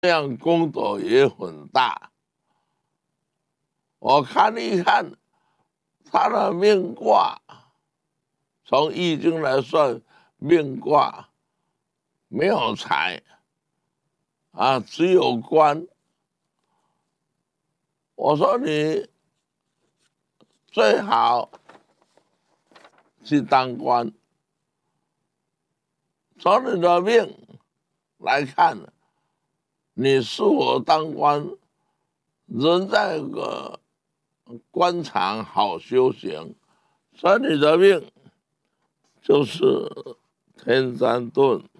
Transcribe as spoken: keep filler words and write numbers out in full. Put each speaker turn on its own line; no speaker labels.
这样功德也很大。我看一看他的命卦，从易经来算，命卦没有财啊，只有官。我说你最好去当官。从你的命来看，你适合当官，人在个官场好修行，所以你的命就是天山遁。